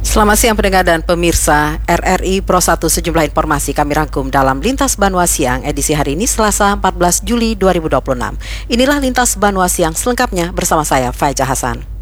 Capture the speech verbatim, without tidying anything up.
Selamat siang pendengar dan pemirsa R R I Pro satu, sejumlah informasi kami rangkum dalam Lintas Banua Siang edisi hari ini Selasa empat belas Juli dua ribu dua puluh enam. Inilah Lintas Banua Siang selengkapnya bersama saya Faiza Hasan.